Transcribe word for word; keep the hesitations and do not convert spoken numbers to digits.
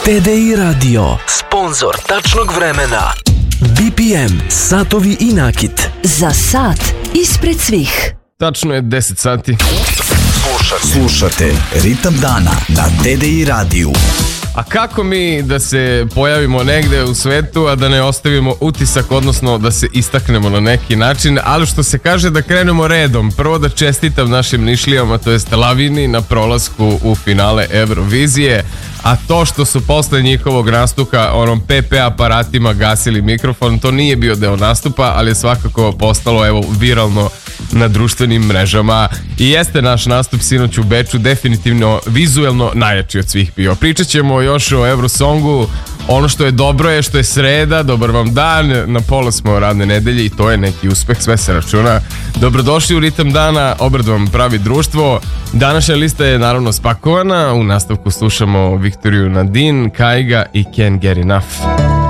T D I Radio, sponzor tačnog vremena. B P M, satovi i nakit. Za sat ispred svih. Tačno je deset sati. Slušate, Slušate Ritam dana na T D I radiju. A kako mi da se pojavimo negde u svetu, a da ne ostavimo utisak, odnosno da se istaknemo na neki način, ali što se kaže da krenemo redom. Prvo da čestitam našim Nišlijama, to jest Lavini, na prolasku u finale Eurovizije, a to što su posle njihovog nastupa onom P P aparatima gasili mikrofon, to nije bio deo nastupa, ali je svakako postalo evo viralno na društvenim mrežama i jeste naš nastup sinoć u Beču definitivno vizuelno najjači od svih bio. Pričat ćemo još o Eurosongu. Ono što je dobro je što je sreda, dobar vam dan, na pola smo radne nedelje i to je neki uspeh, sve se računa. Dobrodošli u Ritam dana, obred vam pravi društvo. Današnja lista je naravno spakovana, u nastavku slušamo Viktoriju Nadin, Kaiga i Can't Get Enough.